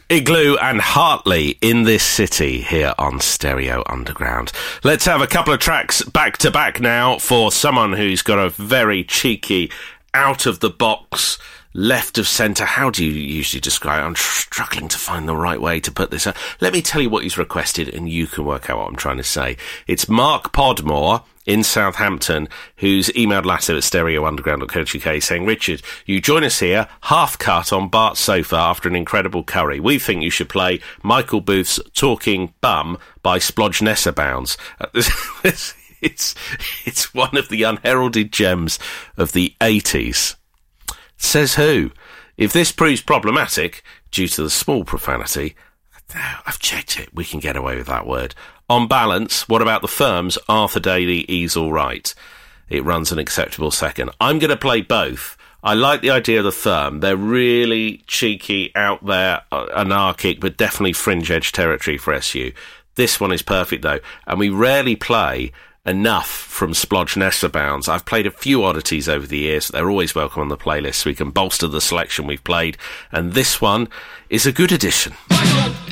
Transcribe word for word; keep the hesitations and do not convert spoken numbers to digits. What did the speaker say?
Igloo and Hartley in this city here on Stereo Underground. Let's have a couple of tracks back to back now for someone who's got a very cheeky, out of the box, left of centre. How do you usually describe it? I'm struggling to find the right way to put this out. Let me tell you what he's requested and you can work out what I'm trying to say. It's Mark Podmore in Southampton, who's emailed Lasso at stereo underground dot co dot uk saying, Richard, you join us here, half cut on Bart's sofa after an incredible curry. We think you should play Michael Booth's Talking Bum by Splodge Nessabounds. Uh, it's, it's one of the unheralded gems of the eighties. Says who? If this proves problematic, due to the small profanity, I've checked it, we can get away with that word. On balance, what about the Firm's Arthur Daly, He's All Right? It runs an acceptable second. I'm going to play both. I like the idea of the Firm. They're really cheeky, out there, anarchic, but definitely fringe edge territory for S U. This one is perfect, though, and we rarely play enough from Splodge Nessabounds. I've played a few oddities over the years. They're always welcome on the playlist so we can bolster the selection we've played, and this one is a good addition.